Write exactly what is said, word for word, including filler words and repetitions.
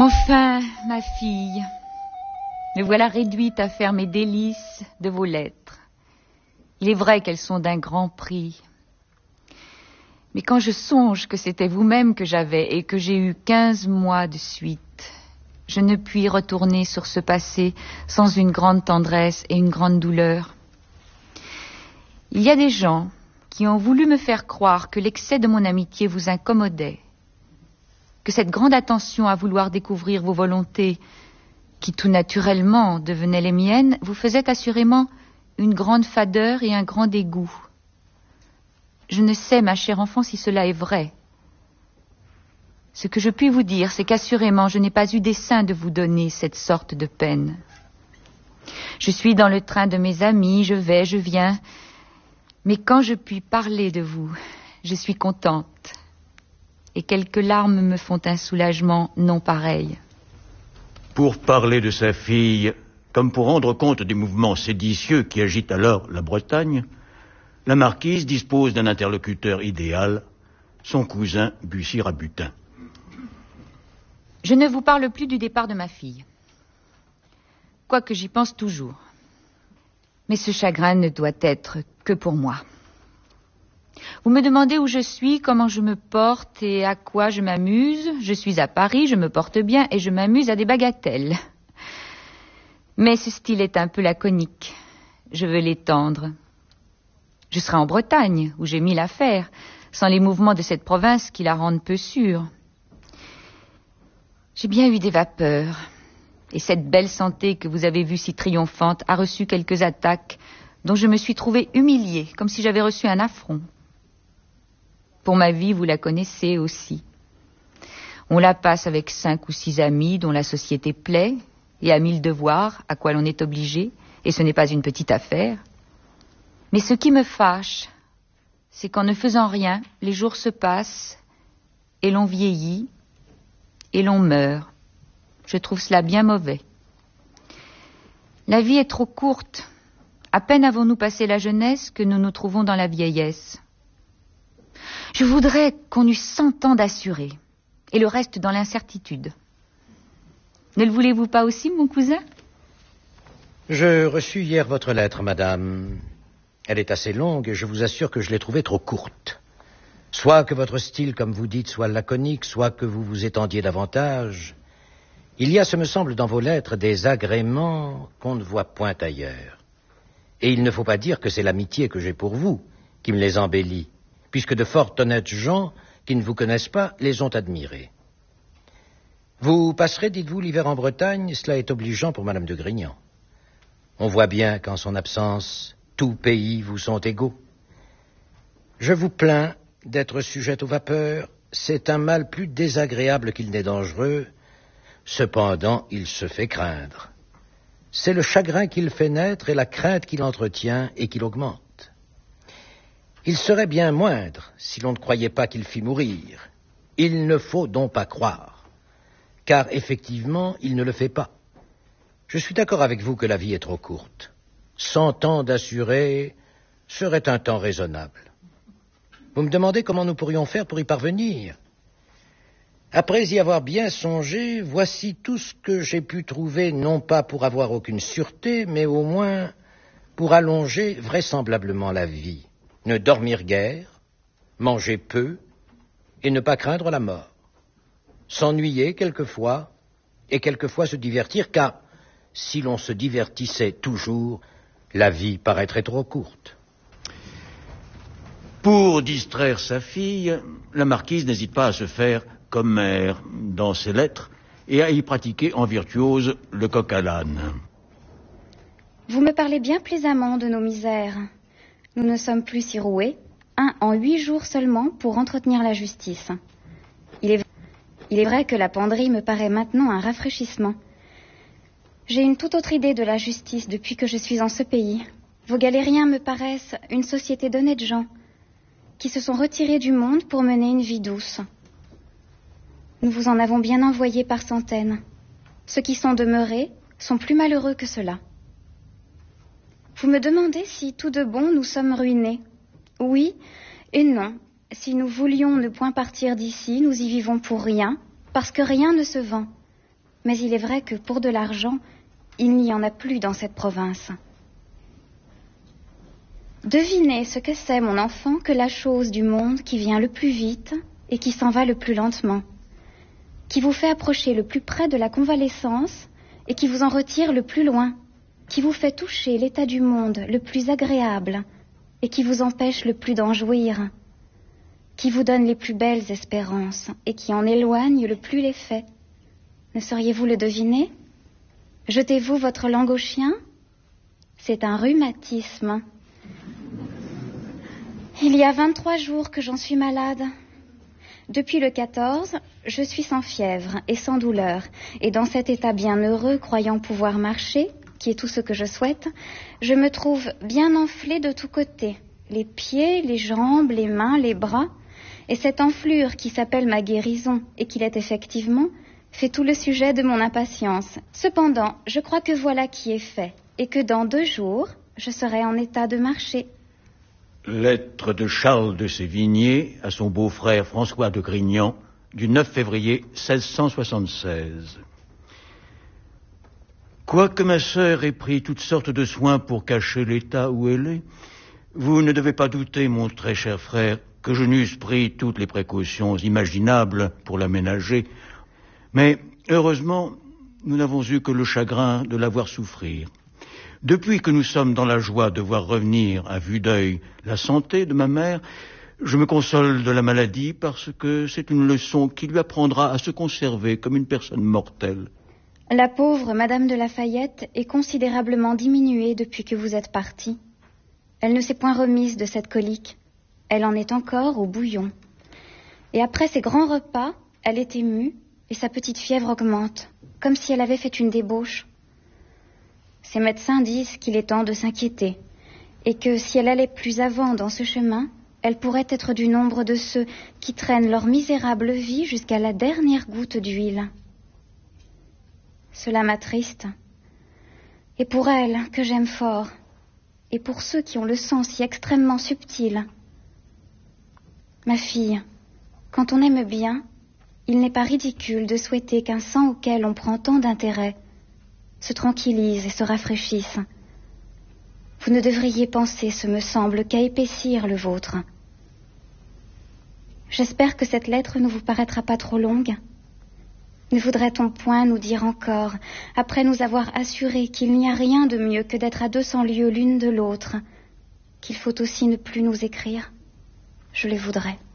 Enfin, ma fille, me voilà réduite à faire mes délices de vos lettres. Il est vrai qu'elles sont d'un grand prix. Mais quand je songe que c'était vous-même que j'avais et que j'ai eu quinze mois de suite, je ne puis retourner sur ce passé sans une grande tendresse et une grande douleur. Il y a des gens qui ont voulu me faire croire que l'excès de mon amitié vous incommodait, que cette grande attention à vouloir découvrir vos volontés, qui tout naturellement devenaient les miennes, vous faisait assurément une grande fadeur et un grand dégoût. Je ne sais, ma chère enfant, si cela est vrai. Ce que je puis vous dire, c'est qu'assurément, je n'ai pas eu dessein de vous donner cette sorte de peine. Je suis dans le train de mes amis, je vais, je viens, mais quand je puis parler de vous, je suis contente, et quelques larmes me font un soulagement non pareil. Pour parler de sa fille, comme pour rendre compte des mouvements séditieux qui agitent alors la Bretagne, la marquise dispose d'un interlocuteur idéal, son cousin Bussy-Rabutin. Je ne vous parle plus du départ de ma fille, quoique j'y pense toujours. Mais ce chagrin ne doit être que pour moi. Vous me demandez où je suis, comment je me porte et à quoi je m'amuse. Je suis à Paris, je me porte bien et je m'amuse à des bagatelles. Mais ce style est un peu laconique. Je veux l'étendre. Je serai en Bretagne, où j'ai mille affaires, sans les mouvements de cette province qui la rendent peu sûre. J'ai bien eu des vapeurs, et cette belle santé que vous avez vue si triomphante a reçu quelques attaques dont je me suis trouvée humiliée, comme si j'avais reçu un affront. Pour ma vie, vous la connaissez aussi. On la passe avec cinq ou six amis dont la société plaît, et à mille devoirs à quoi l'on est obligé, et ce n'est pas une petite affaire. Mais ce qui me fâche, c'est qu'en ne faisant rien, les jours se passent, et l'on vieillit, et l'on meurt. Je trouve cela bien mauvais. La vie est trop courte. À peine avons-nous passé la jeunesse que nous nous trouvons dans la vieillesse. Je voudrais qu'on eût cent ans d'assurés, et le reste dans l'incertitude. Ne le voulez-vous pas aussi, mon cousin? Je reçus hier votre lettre, madame. Elle est assez longue et je vous assure que je l'ai trouvée trop courte. Soit que votre style, comme vous dites, soit laconique, soit que vous vous étendiez davantage. Il y a, ce me semble, dans vos lettres, des agréments qu'on ne voit point ailleurs. Et il ne faut pas dire que c'est l'amitié que j'ai pour vous qui me les embellit, puisque de fort honnêtes gens qui ne vous connaissent pas les ont admirés. Vous passerez, dites-vous, l'hiver en Bretagne, cela est obligeant pour madame de Grignan. On voit bien qu'en son absence, tous pays vous sont égaux. Je vous plains d'être sujette aux vapeurs, c'est un mal plus désagréable qu'il n'est dangereux, cependant il se fait craindre. C'est le chagrin qu'il fait naître et la crainte qu'il entretient et qu'il augmente. Il serait bien moindre si l'on ne croyait pas qu'il fit mourir. Il ne faut donc pas croire, car effectivement il ne le fait pas. Je suis d'accord avec vous que la vie est trop courte. Cent ans d'assurés serait un temps raisonnable. Vous me demandez comment nous pourrions faire pour y parvenir. Après y avoir bien songé, voici tout ce que j'ai pu trouver, non pas pour avoir aucune sûreté, mais au moins pour allonger vraisemblablement la vie. Ne dormir guère, manger peu, et ne pas craindre la mort. S'ennuyer quelquefois, et quelquefois se divertir, car si l'on se divertissait toujours, la vie paraîtrait trop courte. Pour distraire sa fille, la marquise n'hésite pas à se faire comme mère dans ses lettres et à y pratiquer en virtuose le coq à l'âne. Vous me parlez bien plaisamment de nos misères. Nous ne sommes plus si roués, un en huit jours seulement pour entretenir la justice. Il est, il est vrai que la penderie me paraît maintenant un rafraîchissement. J'ai une toute autre idée de la justice depuis que je suis en ce pays. Vos galériens me paraissent une société d'honnêtes gens qui se sont retirés du monde pour mener une vie douce. Nous vous en avons bien envoyé par centaines. Ceux qui sont demeurés sont plus malheureux que cela. Vous me demandez si tout de bon nous sommes ruinés. Oui et non. Si nous voulions ne point partir d'ici, nous y vivons pour rien, parce que rien ne se vend. Mais il est vrai que pour de l'argent, il n'y en a plus dans cette province. Devinez ce que c'est, mon enfant, que la chose du monde qui vient le plus vite et qui s'en va le plus lentement, qui vous fait approcher le plus près de la convalescence et qui vous en retire le plus loin, qui vous fait toucher l'état du monde le plus agréable et qui vous empêche le plus d'en jouir, qui vous donne les plus belles espérances et qui en éloigne le plus l'effet. Ne sauriez-vous le deviner? Jetez-vous votre langue au chien? C'est un rhumatisme. Il y a vingt-trois jours que j'en suis malade. Depuis le quatorze, je suis sans fièvre et sans douleur, et dans cet état bien heureux, croyant pouvoir marcher, qui est tout ce que je souhaite, je me trouve bien enflée de tous côtés, les pieds, les jambes, les mains, les bras, et cette enflure qui s'appelle ma guérison, et qui l'est effectivement, fait tout le sujet de mon impatience. Cependant, je crois que voilà qui est fait, et que dans deux jours, je serai en état de marcher. Lettre de Charles de Sévigné à son beau-frère François de Grignan du neuf février seize cent soixante-seize. Quoique ma sœur ait pris toutes sortes de soins pour cacher l'état où elle est, vous ne devez pas douter, mon très cher frère, que je n'eusse pris toutes les précautions imaginables pour la ménager. Mais, heureusement, nous n'avons eu que le chagrin de la voir souffrir. Depuis que nous sommes dans la joie de voir revenir à vue d'œil la santé de ma mère, je me console de la maladie parce que c'est une leçon qui lui apprendra à se conserver comme une personne mortelle. La pauvre Madame de Lafayette est considérablement diminuée depuis que vous êtes parti. Elle ne s'est point remise de cette colique. Elle en est encore au bouillon. Et après ses grands repas, elle est émue et sa petite fièvre augmente, comme si elle avait fait une débauche. Ses médecins disent qu'il est temps de s'inquiéter et que si elle allait plus avant dans ce chemin, elle pourrait être du nombre de ceux qui traînent leur misérable vie jusqu'à la dernière goutte d'huile. Cela m'attriste. Et pour elle, que j'aime fort, et pour ceux qui ont le sens si extrêmement subtil. Ma fille, quand on aime bien, il n'est pas ridicule de souhaiter qu'un sang auquel on prend tant d'intérêt se tranquillise et se rafraîchisse. Vous ne devriez penser, ce me semble, qu'à épaissir le vôtre. J'espère que cette lettre ne vous paraîtra pas trop longue. Ne voudrait-on point nous dire encore, après nous avoir assuré qu'il n'y a rien de mieux que d'être à deux cents lieues l'une de l'autre, qu'il faut aussi ne plus nous écrire? Je le voudrais.